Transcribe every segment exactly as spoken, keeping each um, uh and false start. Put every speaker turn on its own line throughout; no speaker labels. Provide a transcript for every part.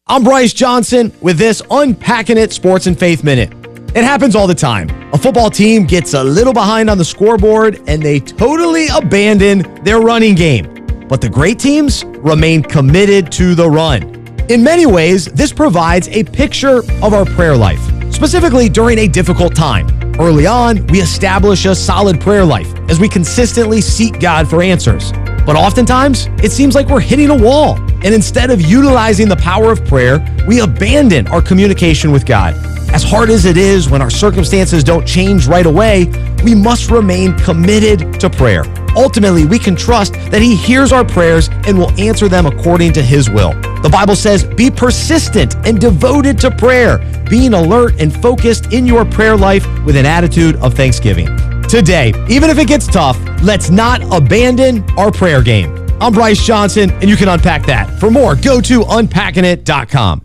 I'm Bryce Johnson with this Unpacking It Sports and Faith Minute. It happens all the time. A football team gets a little behind on the scoreboard and they totally abandon their running game. But the great teams remain committed to the run. In many ways, this provides a picture of our prayer life, specifically during a difficult time. Early on, we establish a solid prayer life as we consistently seek God for answers. But oftentimes, it seems like we're hitting a wall. And instead of utilizing the power of prayer, we abandon our communication with God. As hard as it is when our circumstances don't change right away, we must remain committed to prayer. Ultimately, we can trust that He hears our prayers and will answer them according to His will. The Bible says, be persistent and devoted to prayer, being alert and focused in your prayer life with an attitude of thanksgiving. Today, even if it gets tough, let's not abandon our prayer game. I'm Bryce Johnson, and you can unpack that. For more, go to unpacking it dot com.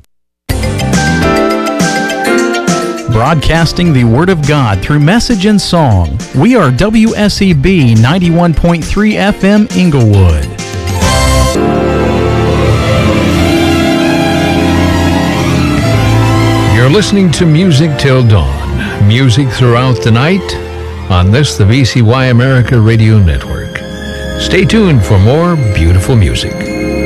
Broadcasting the Word of God through message and song. We are W S E B ninety-one point three F M Inglewood.
You're listening to Music Till Dawn. Music throughout the night on this, the V C Y America Radio Network. Stay tuned for more beautiful music.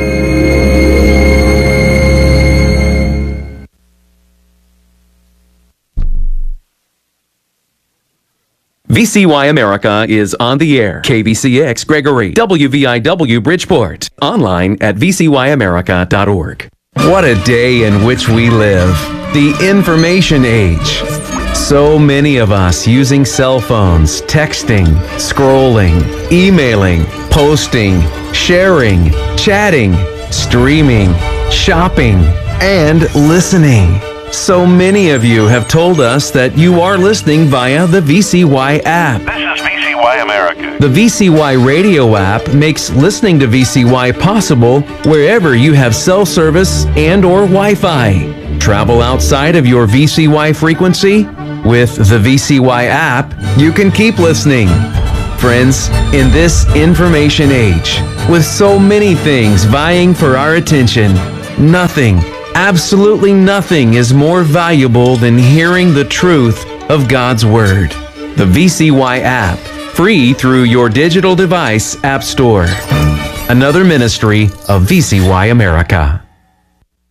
V C Y America is on the air. K V C X Gregory, W V I W Bridgeport. Online at v c y america dot org. What a day in which we live. The information age. So many of us using cell phones, texting, scrolling, emailing, posting, sharing, chatting, streaming, shopping, and listening. So many of you have told us that you are listening via the V C Y app.
This is V C Y America.
The V C Y radio app makes listening to V C Y possible wherever you have cell service and or Wi-Fi. Travel outside of your V C Y frequency? With the V C Y app, you can keep listening. Friends, in this information age, with so many things vying for our attention, nothing, absolutely nothing is more valuable than hearing the truth of God's Word. The V C Y app, free through your digital device app store. Another ministry of V C Y America.